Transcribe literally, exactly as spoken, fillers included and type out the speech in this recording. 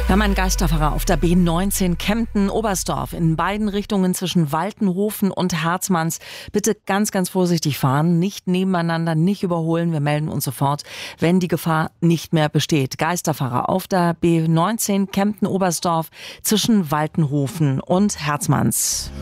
Wir haben einen Geisterfahrer auf der B neunzehn Kempten-Oberstdorf in beiden Richtungen zwischen Waltenhofen und Herzmanns. Bitte ganz, ganz vorsichtig fahren, nicht nebeneinander, nicht überholen. Wir melden uns sofort, wenn die Gefahr nicht mehr besteht. Geisterfahrer auf der B neunzehn Kempten-Oberstdorf zwischen Waltenhofen und Herzmanns.